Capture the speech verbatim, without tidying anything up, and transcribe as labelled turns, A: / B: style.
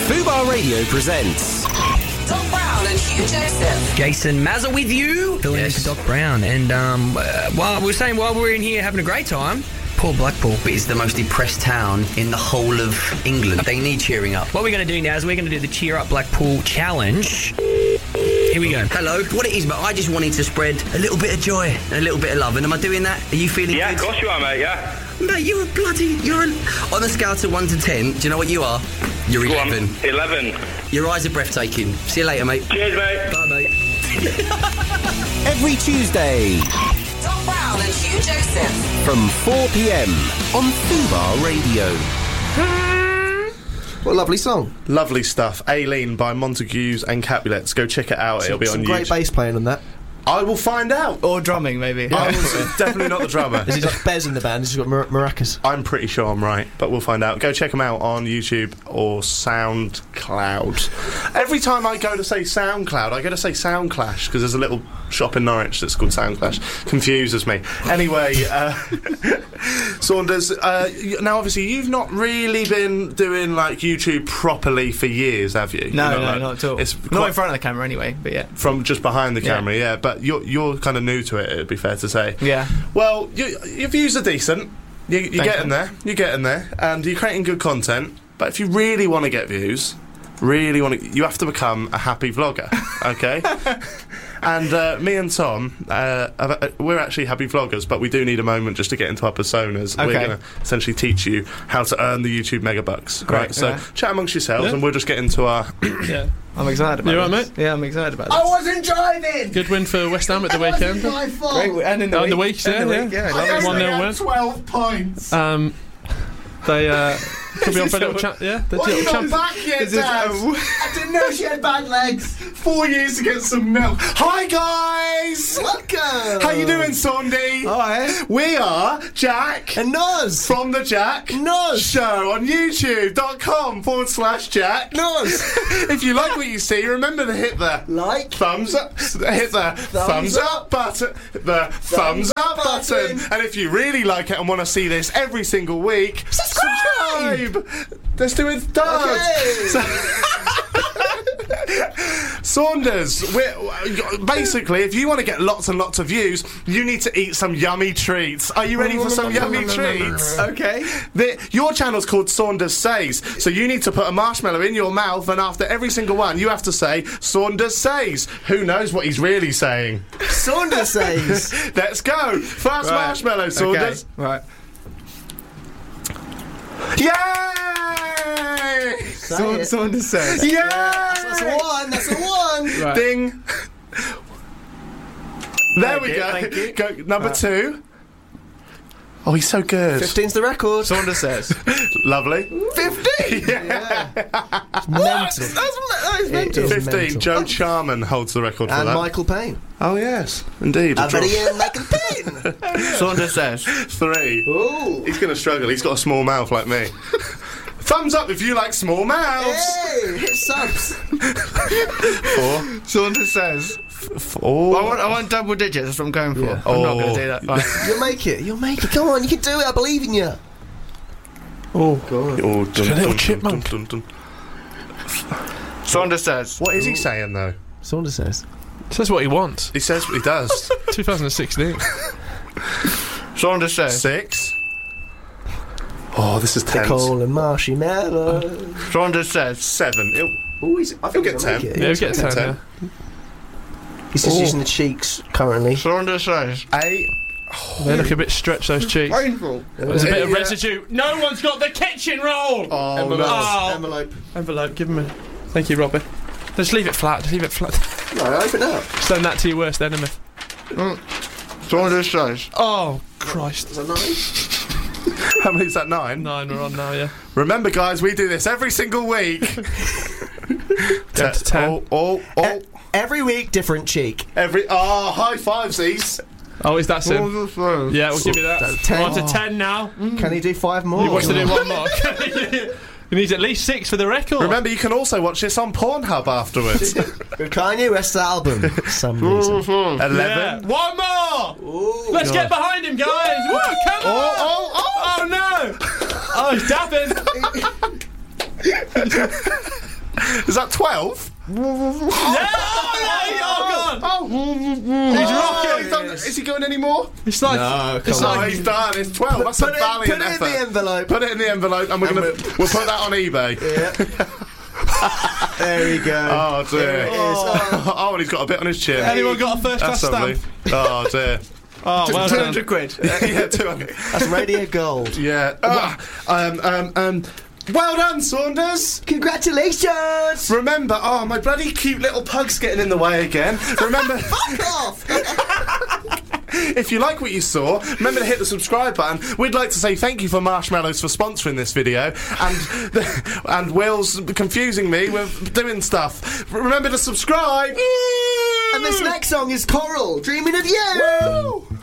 A: Fubar Radio presents
B: Doc Brown and Hugh Joseph.
C: Jason Mazza with you, filling
D: Yes.
C: in for Doc Brown. And um, uh, while we're saying while we're in here having a great time, poor Blackpool
D: is the most depressed town in the whole of England. They need cheering up.
C: What we're going to do now is we're going to do the Cheer Up Blackpool challenge. Here we go.
D: Hello, what it is, but I just wanted to spread a little bit of joy and a little bit of love. And am I doing that? Are you feeling
E: Yeah,
D: good?
E: of course you are, mate, yeah.
D: Mate, you're a bloody... You're an, on a scale of one to ten, do you know what you are? You're
E: Go on,
D: eleven.
E: eleven.
D: Your eyes are breathtaking. See you later, mate.
E: Cheers, mate.
D: Bye, mate.
A: every Tuesday
B: Doc Brown and Hugh Joseph.
A: from four p.m. on Fubar Radio.
F: What a lovely song.
G: Lovely stuff. Aileen by Montagues and Capulets. Go check it out. It'll be
F: Some
G: on
F: great
G: YouTube.
F: bass playing on that.
G: I will find out.
H: Or drumming, maybe.
G: I was definitely not the drummer.
F: He's got Bez in the band. He's got mar- maracas.
G: I'm pretty sure I'm right, but we'll find out. Go check them out on YouTube or SoundCloud. Every time I go to say SoundCloud, I go to say Soundclash because there's a little shop in Norwich that's called Soundclash. Confuses me. Anyway, uh, Saunders, uh, y- now obviously you've not really been doing like YouTube properly for years, have you?
H: No,
G: You know,
H: no,
G: like,
H: not at all.
G: It's
H: Not
G: quite
H: in front of the camera, anyway, but yeah.
G: from just behind the
H: Yeah.
G: camera, yeah. But you're you're kind of new to it. It'd be fair to say.
H: Yeah.
G: Well, you, your views are decent. You, you're
H: Thanks,
G: getting
H: man.
G: there. You're getting there, and you're creating good content. But if you really want to get views, really want to, you have to become a happy vlogger. Okay. And uh, me and Tom, uh, have- uh, we're actually happy vloggers, but we do need a moment just to get into our personas. We're
H: Okay.
G: going to essentially teach you how to earn the YouTube mega bucks.
H: Great,
G: Right. So
H: yeah.
G: chat amongst yourselves,
I: Yeah.
G: and we'll just get into our.
I: Yeah.
H: I'm excited about
I: You
H: it.
I: all right, mate?
H: Yeah, I'm excited about it.
F: wasn't driving!
I: Good win for West Ham at the weekend.
F: My fault!
H: Great, and in the
I: Oh,
H: week.
I: the week,
H: and
I: yeah,
H: the
I: yeah.
H: week, yeah. I love it.
I: one nil win.
F: twelve points!
I: Um, they uh, could be on for a little chat. Yeah, the little champ.
F: back yet,
H: Is this-
F: Dad?
H: oh.
F: I didn't know she had bad legs. Four years to get some milk.
G: Hi guys!
F: Welcome!
G: How you doing, Saundy?
F: Hi.
G: We are Jack
F: And Noz!
G: from the Jack
F: Noz!
G: Show on YouTube.com forward slash Jack.
F: Noz!
G: If you like what you see, remember to hit the
F: Like.
G: thumbs up, hit the thumbs, up button, the thumbs up button.
F: button.
G: And if you really like it and want to see this every single week, subscribe. Let's do it, Dad.
F: Okay.
G: So- Saunders, we're, basically, if you want to get lots and lots of views, you need to eat some yummy treats. Are you ready for some yummy treats?
H: Okay.
G: The, your channel's called Saunders Says, so you need to put a marshmallow in your mouth, and after every single one, you have to say, Saunders Says. Who knows what he's really saying?
F: Saunders says.
G: Let's go. First
H: Right.
G: marshmallow, Saunders.
H: Okay. Right.
G: Yay!
H: So,
F: it.
H: Saunders says.
G: Yay!
F: That's a one, that's a one!
H: Right.
G: Ding. There
H: Thank
G: we
H: you,
G: go.
H: thank you.
G: Go number
H: Right.
G: two. Oh, he's so good.
F: fifteen's the record.
H: Saunders says.
G: Lovely.
F: fifteen!
G: Yeah.
F: Mental.
H: That's, that is
F: It
H: mental.
F: is
G: Fifteen.
F: mental.
G: Joe Charman holds the record for
F: And
G: that.
F: Michael Payne.
G: Oh yes, indeed. a
F: I'm
G: draw.
F: ready in Michael Payne!
H: Saunders says.
G: Three.
F: Ooh!
G: He's going to struggle. He's got a small mouth like me. Thumbs up if you like small mouths.
F: Hey! Hit subs!
G: Four.
H: Saunders says.
G: Four.
H: I want, I want double digits, that's what I'm going for.
F: Yeah.
H: I'm not
G: Oh.
H: going to do that. Right.
F: You'll make it, you'll make it. Come on, you can do it, I believe in you.
G: Oh, God. Oh, dun,
I: a little
G: dun,
I: chipmunk.
G: dun, dun, dun.
H: Saunders says.
G: What is he saying though?
F: Saunders says.
I: Says what he wants.
G: He says what he does.
I: twenty sixteen.
H: Saunders says.
G: Six. Oh, this is tense.
F: Nicole and Marshy Mello.
H: Saunders says.
G: Seven. He'll,
F: Oh, he's. I think
G: He'll
F: he'll
G: get
F: make
G: ten.
F: it.
I: Yeah, we get
G: ten.
I: ten. Yeah.
F: He's just
G: Oh.
F: using the cheeks currently.
H: Saunders says.
G: eight.
I: They look a bit stretched, those cheeks.
H: Painful.
I: There's a bit of
G: Yeah.
I: residue. No one's got the kitchen roll.
G: Oh,
F: Envelope.
G: no.
I: Oh.
F: Envelope.
I: Envelope. Give him a. Thank you, Robbie. Just leave it flat. Just leave it flat.
F: No, open up.
I: Send that to your worst enemy.
H: Saunders says.
I: Oh Christ.
F: Is that nine?
G: How many is that? Nine?
I: Nine. We're on now. Yeah.
G: Remember, guys, we do this every single week.
I: Down to ten.
G: Oh, oh, oh.
F: Every week, different cheek.
G: Every. Oh, high fives, these.
I: Oh, is that sim?
H: Saunders says.
I: Yeah, we'll give you that.
F: That's ten.
I: We're on to ten now.
F: Can he do five more?
I: He wants to do one more. He needs at least six for the record.
G: Remember, you can also watch this on Pornhub afterwards.
F: The Kanye West album. For some reason.
I: Yeah.
G: Eleven.
I: One more.
F: Ooh.
I: Let's get behind him, guys. Woo, come on.
G: Oh, oh, oh.
I: Oh no. Oh, he's dabbing.
G: Is that twelve?
I: Oh, God!
G: Oh,
I: He's rocking.
G: he's done- is he going any more?
I: It's like,
F: No,
I: it's
F: come
G: No,
I: like
G: he's done. It's twelve. That's
F: Put
G: a
F: it,
G: valiant
F: put it in
G: effort.
F: the envelope.
G: Put it in the envelope, and we're
F: And
G: gonna
F: we'll-
G: we'll put that on eBay.
F: Yeah. There you go.
G: Oh dear.
F: There it is. Oh.
G: Oh, and he's got a bit on his chin.
I: anyone got a first class
G: That's
I: stamp?
G: lovely. Oh dear.
I: Oh, well
F: two
I: done.
F: hundred quid.
G: Yeah, two hundred.
F: That's radio gold.
G: Yeah. Ah, um, um, um. Well done, Saunders.
F: Congratulations!
G: Remember, oh, my bloody cute little pug's getting in the way again. Remember,
F: Fuck off!
G: if you like what you saw, remember to hit the subscribe button. We'd like to say thank you for Marshmallows for sponsoring this video, and and Will's confusing me with doing stuff. Remember to subscribe.
F: And this next song is Coral, Dreaming of You!
G: Woo!